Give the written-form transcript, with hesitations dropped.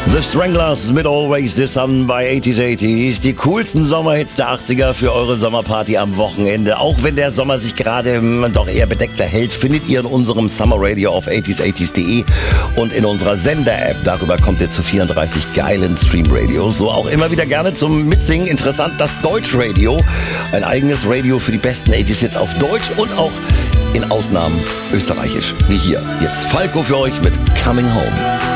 The Stranglers mit Always the Sun bei 80s. Die coolsten Sommerhits der 80er für eure Sommerparty am Wochenende. Auch wenn der Sommer sich gerade doch eher bedeckter hält, findet ihr in unserem Summer Radio auf 80s80s.de und in unserer Sender-App. Darüber kommt ihr zu 34 geilen Stream-Radios. So auch immer wieder gerne zum Mitsingen. Interessant, das Deutsch-Radio. Ein eigenes Radio für die besten 80s-Hits auf Deutsch und auch in Ausnahmen österreichisch. Wie hier. Jetzt Falco für euch mit Coming Home.